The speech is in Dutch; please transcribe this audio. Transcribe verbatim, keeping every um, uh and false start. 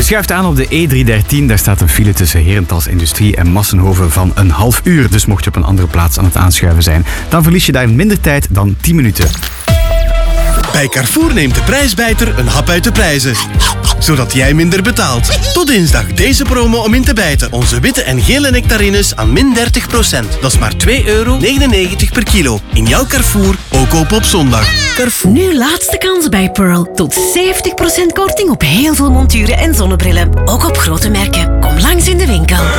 schuift aan op de E driehonderddertien. Daar staat een file tussen Herentals Industrie en Massenhoven van een half uur. Dus mocht je op een andere plaats aan het aanschuiven zijn, dan verlies je daar minder tijd dan tien minuten. Bij Carrefour neemt de prijsbijter een hap uit de prijzen. Zodat jij minder betaalt. Tot dinsdag deze promo om in te bijten. Onze witte en gele nectarines aan min dertig procent. Dat is maar twee euro negenennegentig per kilo. In jouw Carrefour, ook open op zondag. Carrefour. Nu laatste kans bij Pearl. Tot zeventig procent korting op heel veel monturen en zonnebrillen. Ook op grote merken. Kom langs in de winkel.